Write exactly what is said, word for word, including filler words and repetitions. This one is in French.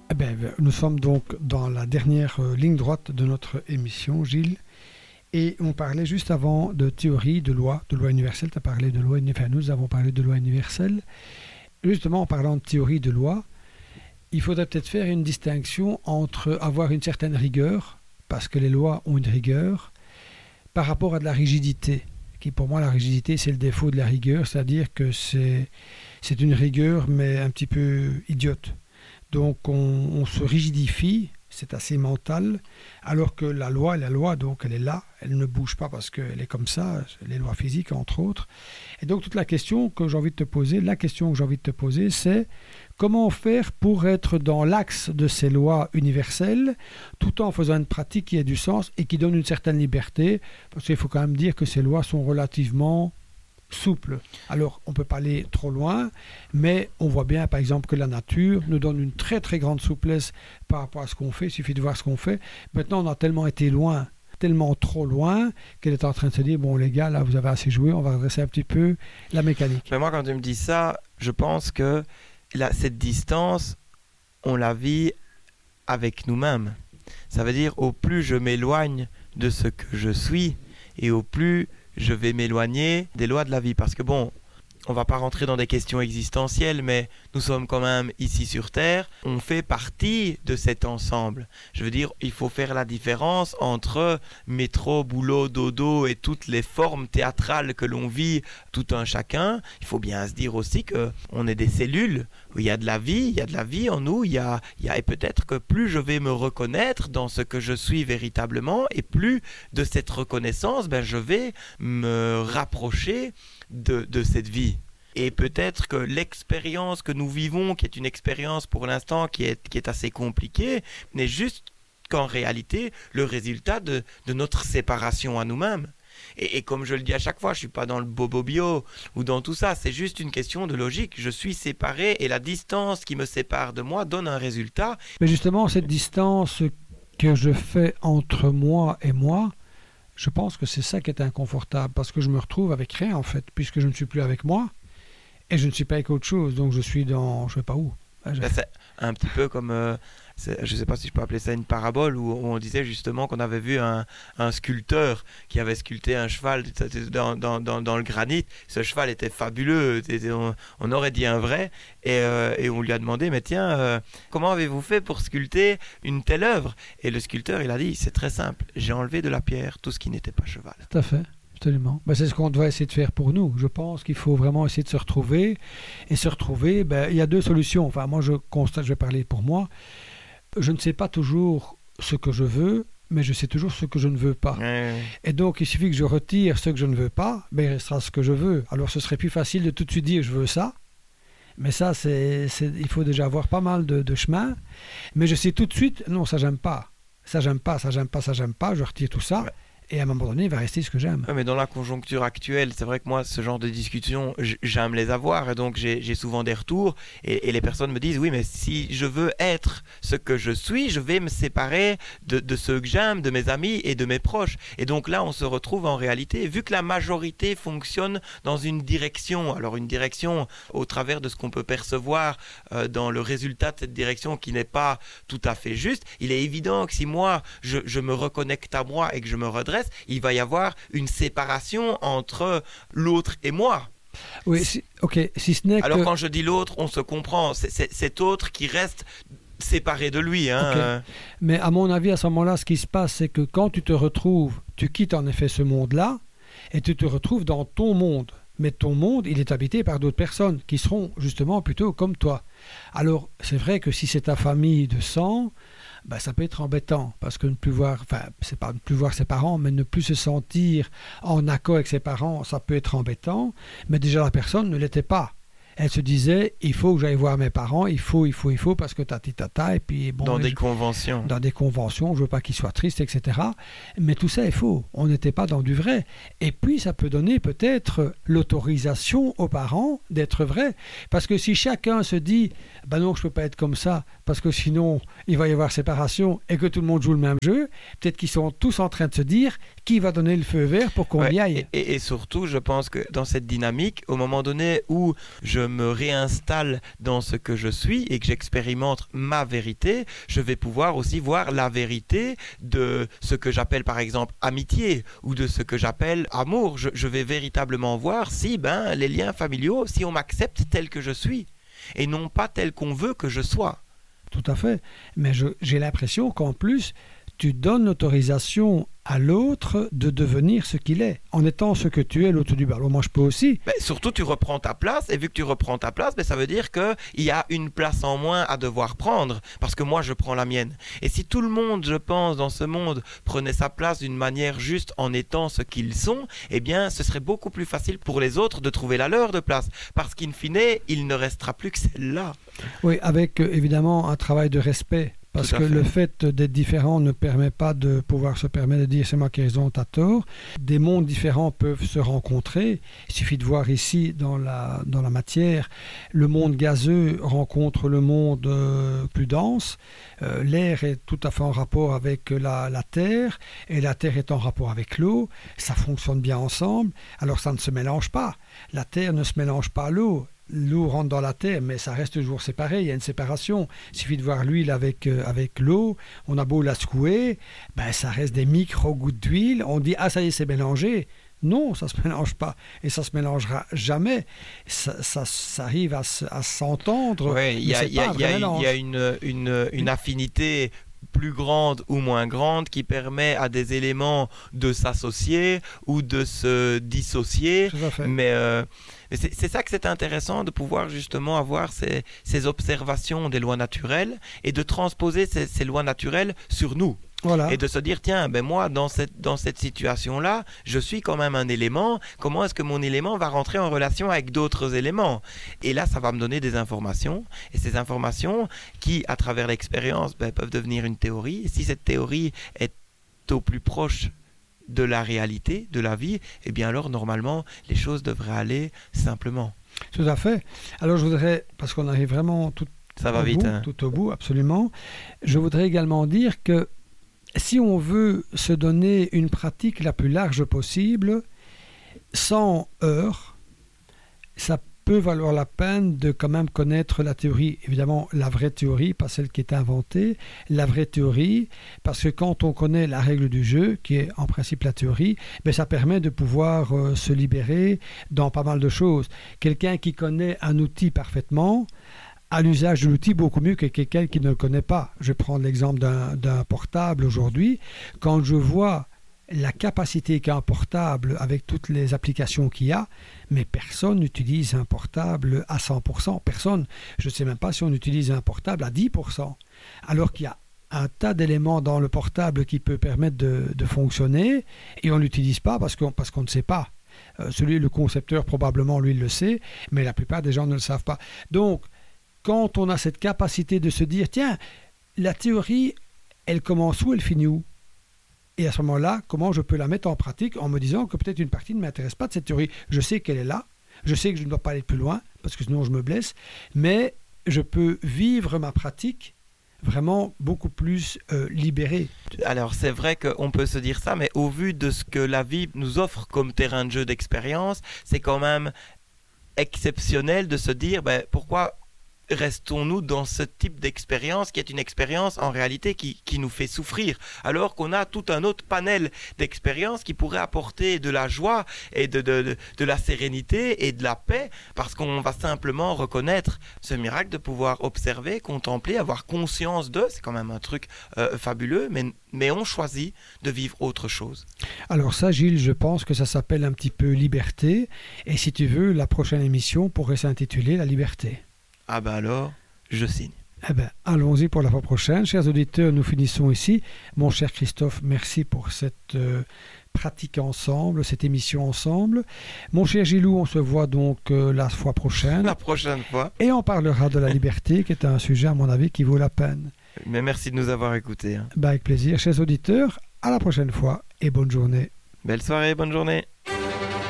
Eh bien, nous sommes donc dans la dernière euh, ligne droite de notre émission, Gilles. Et on parlait juste avant de théorie, de loi, de loi universelle. Tu as parlé de loi universelle. Enfin, nous avons parlé de loi universelle. Justement, en parlant de théorie, de loi, il faudrait peut-être faire une distinction entre avoir une certaine rigueur, parce que les lois ont une rigueur, par rapport à de la rigidité. Qui, pour moi, la rigidité, c'est le défaut de la rigueur, c'est-à-dire que c'est, c'est une rigueur, mais un petit peu idiote. Donc, on, on se rigidifie, c'est assez mental, alors que la loi, la loi, donc, elle est là, elle ne bouge pas parce qu'elle est comme ça, les lois physiques, entre autres. Et donc, toute la question que j'ai envie de te poser, la question que j'ai envie de te poser, c'est comment faire pour être dans l'axe de ces lois universelles, tout en faisant une pratique qui ait du sens et qui donne une certaine liberté, parce qu'il faut quand même dire que ces lois sont relativement souple. Alors, on ne peut pas aller trop loin, mais on voit bien, par exemple, que la nature nous donne une très très grande souplesse par rapport à ce qu'on fait. Il suffit de voir ce qu'on fait. Maintenant, on a tellement été loin, tellement trop loin, qu'elle est en train de se dire, bon les gars, là, vous avez assez joué, on va redresser un petit peu la mécanique. Mais moi, quand tu me dis ça, je pense que là, cette distance, on la vit avec nous-mêmes. Ça veut dire, au plus je m'éloigne de ce que je suis, et au plus je vais m'éloigner des lois de la vie. Parce que bon, on ne va pas rentrer dans des questions existentielles, mais nous sommes quand même ici sur Terre. On fait partie de cet ensemble. Je veux dire, il faut faire la différence entre métro, boulot, dodo et toutes les formes théâtrales que l'on vit, tout un chacun. Il faut bien se dire aussi qu'on est des cellules où il y a de la vie, il y a de la vie en nous. Il y a, il y a, et peut-être que plus je vais me reconnaître dans ce que je suis véritablement, et plus de cette reconnaissance, ben, je vais me rapprocher De, de cette vie. Et peut-être que l'expérience que nous vivons, qui est une expérience pour l'instant qui est, qui est assez compliquée, n'est juste qu'en réalité le résultat de, de notre séparation à nous-mêmes. Et, et comme je le dis à chaque fois, je ne suis pas dans le bobo bio ou dans tout ça, c'est juste une question de logique. Je suis séparé et la distance qui me sépare de moi donne un résultat. Mais justement, cette distance que je fais entre moi et moi, je pense que c'est ça qui est inconfortable, parce que je me retrouve avec rien en fait, puisque je ne suis plus avec moi et je ne suis pas avec autre chose, donc je suis dans je ne sais pas où. Ben, c'est un petit peu comme, euh, je ne sais pas si je peux appeler ça une parabole, où on disait justement qu'on avait vu un, un sculpteur qui avait sculpté un cheval dans, dans, dans, dans le granit. Ce cheval était fabuleux, on, on aurait dit un vrai, et, euh, et on lui a demandé, mais tiens, euh, comment avez-vous fait pour sculpter une telle œuvre? Et le sculpteur, il a dit, c'est très simple, j'ai enlevé de la pierre tout ce qui n'était pas cheval. Tout à fait. Absolument. Ben, c'est ce qu'on doit essayer de faire pour nous. Je pense qu'il faut vraiment essayer de se retrouver. Et se retrouver, ben, il y a deux solutions. Enfin, moi, je constate, je vais parler pour moi. Je ne sais pas toujours ce que je veux, mais je sais toujours ce que je ne veux pas. Ouais. Et donc, il suffit que je retire ce que je ne veux pas, ben, il restera ce que je veux. Alors, ce serait plus facile de tout de suite dire je veux ça. Mais ça, c'est, c'est, il faut déjà avoir pas mal de, de chemin. Mais je sais tout de suite, non, ça, j'aime pas. Ça, j'aime pas, ça, j'aime pas, ça, j'aime pas. Je retire tout ça. Ouais. Et à un moment donné, il va rester ce que j'aime. Ouais, mais dans la conjoncture actuelle, c'est vrai que moi, ce genre de discussions, j'aime les avoir. Et donc, j'ai, j'ai souvent des retours. Et, et les personnes me disent, oui, mais si je veux être ce que je suis, je vais me séparer de, de ceux que j'aime, de mes amis et de mes proches. Et donc là, on se retrouve en réalité, vu que la majorité fonctionne dans une direction, alors une direction au travers de ce qu'on peut percevoir euh, dans le résultat de cette direction qui n'est pas tout à fait juste, il est évident que si moi, je, je me reconnecte à moi et que je me redresse, il va y avoir une séparation entre l'autre et moi. Oui, si, ok, si ce n'est Alors que... quand je dis l'autre, on se comprend, c'est, c'est cet autre qui reste séparé de lui. Hein. Okay. Mais à mon avis, à ce moment-là, ce qui se passe, c'est que quand tu te retrouves, tu quittes en effet ce monde-là, et tu te retrouves dans ton monde. Mais ton monde, il est habité par d'autres personnes qui seront justement plutôt comme toi. Alors, c'est vrai que si c'est ta famille de sang, ben, ça peut être embêtant, parce que ne plus voir, enfin, c'est pas ne plus voir ses parents, mais ne plus se sentir en accord avec ses parents, ça peut être embêtant, mais déjà la personne ne l'était pas. Elle se disait, il faut que j'aille voir mes parents, il faut, il faut, il faut, parce que tati tata, et puis bon... Dans des je, conventions. Dans des conventions, je veux pas qu'ils soient tristes, et cetera. Mais tout ça est faux, on n'était pas dans du vrai. Et puis, ça peut donner peut-être l'autorisation aux parents d'être vrai. Parce que si chacun se dit, ben non, je peux pas être comme ça, parce que sinon, il va y avoir séparation, et que tout le monde joue le même jeu, peut-être qu'ils sont tous en train de se dire, qui va donner le feu vert pour qu'on ouais, y aille. et, et surtout, je pense que dans cette dynamique, au moment donné où je me réinstalle dans ce que je suis et que j'expérimente ma vérité, je vais pouvoir aussi voir la vérité de ce que j'appelle par exemple amitié ou de ce que j'appelle amour. Je, je vais véritablement voir si ben, les liens familiaux, si on m'accepte tel que je suis et non pas tel qu'on veut que je sois. Tout à fait. Mais je, j'ai l'impression qu'en plus, tu donnes l'autorisation à l'autre de devenir ce qu'il est. En étant ce que tu es, l'autre du ballon. Moi, je peux aussi. Mais surtout, tu reprends ta place. Et vu que tu reprends ta place, ben, ça veut dire qu'il y a une place en moins à devoir prendre. Parce que moi, je prends la mienne. Et si tout le monde, je pense, dans ce monde, prenait sa place d'une manière juste en étant ce qu'ils sont, eh bien, ce serait beaucoup plus facile pour les autres de trouver la leur de place. Parce qu'in fine, il ne restera plus que celle-là. Oui, avec euh, évidemment un travail de respect. Parce que fait. le fait d'être différent ne permet pas de pouvoir se permettre de dire c'est moi qui ai raison, t'as tort. Des mondes différents peuvent se rencontrer. Il suffit de voir ici dans la, dans la matière, le monde gazeux rencontre le monde euh, plus dense. Euh, l'air est tout à fait en rapport avec la, la terre et la terre est en rapport avec l'eau. Ça fonctionne bien ensemble. Alors ça ne se mélange pas. La terre ne se mélange pas à l'eau. L'eau rentre dans la terre, mais ça reste toujours séparé, il y a une séparation. Il suffit de voir l'huile avec, euh, avec l'eau, on a beau la secouer, ben ça reste des micro-gouttes d'huile, on dit « Ah, ça y est, c'est mélangé ». Non, ça ne se mélange pas, et ça ne se mélangera jamais. Ça, ça, ça arrive à, à s'entendre, ouais, il y a, y a, y a, y a une, une, une affinité plus grande ou moins grande qui permet à des éléments de s'associer ou de se dissocier, mais... Euh, Mais c'est, c'est ça que c'est intéressant de pouvoir justement avoir ces, ces observations des lois naturelles et de transposer ces, ces lois naturelles sur nous. Voilà. Et de se dire, tiens, ben moi, dans cette, dans cette situation-là, je suis quand même un élément. Comment est-ce que mon élément va rentrer en relation avec d'autres éléments ? Et là, ça va me donner des informations. Et ces informations qui, à travers l'expérience, ben, peuvent devenir une théorie. Et si cette théorie est au plus proche de la réalité, de la vie, eh bien alors, normalement, les choses devraient aller simplement. Tout à fait. Alors, je voudrais, parce qu'on arrive vraiment tout, Ça va au, vite, bout, hein. tout au bout, absolument, je voudrais également dire que si on veut se donner une pratique la plus large possible, sans heurts, ça peut valoir la peine de quand même connaître la théorie, évidemment la vraie théorie, pas celle qui est inventée, la vraie théorie, parce que quand on connaît la règle du jeu, qui est en principe la théorie, ben ça permet de pouvoir euh, se libérer dans pas mal de choses. Quelqu'un qui connaît un outil parfaitement a l'usage de l'outil beaucoup mieux que quelqu'un qui ne le connaît pas. Je vais prendre l'exemple d'un, d'un portable aujourd'hui. Quand je vois la capacité qu'a un portable avec toutes les applications qu'il y a, mais personne n'utilise un portable à cent pour cent. Personne. Je ne sais même pas si on utilise un portable à dix pour cent. Alors qu'il y a un tas d'éléments dans le portable qui peut permettre de, de fonctionner et on ne l'utilise pas parce qu'on, parce qu'on ne sait pas. Euh, celui, le concepteur, probablement, lui, il le sait, mais la plupart des gens ne le savent pas. Donc, quand on a cette capacité de se dire, tiens, la théorie, elle commence où, elle finit où ? Et à ce moment-là, comment je peux la mettre en pratique en me disant que peut-être une partie ne m'intéresse pas de cette théorie. Je sais qu'elle est là, je sais que je ne dois pas aller plus loin, parce que sinon je me blesse, mais je peux vivre ma pratique vraiment beaucoup plus euh, libéré. Alors c'est vrai qu'on peut se dire ça, mais au vu de ce que la vie nous offre comme terrain de jeu d'expérience, c'est quand même exceptionnel de se dire ben, pourquoi restons-nous dans ce type d'expérience qui est une expérience en réalité qui, qui nous fait souffrir, alors qu'on a tout un autre panel d'expériences qui pourrait apporter de la joie et de, de, de, de la sérénité et de la paix, parce qu'on va simplement reconnaître ce miracle de pouvoir observer, contempler, avoir conscience de, c'est quand même un truc euh, fabuleux, mais, mais on choisit de vivre autre chose. Alors ça, Gilles, je pense que ça s'appelle un petit peu liberté, et si tu veux, la prochaine émission pourrait s'intituler La liberté. Ah ben alors, je signe. Eh ben, allons-y pour la fois prochaine. Chers auditeurs, nous finissons ici. Mon cher Christophe, merci pour cette euh, pratique ensemble, cette émission ensemble. Mon cher Gilou, on se voit donc euh, la fois prochaine. La prochaine fois. Et on parlera de la liberté, qui est un sujet, à mon avis, qui vaut la peine. Mais merci de nous avoir écoutés. Hein. Ben, avec plaisir. Chers auditeurs, à la prochaine fois et bonne journée. Belle soirée, bonne journée.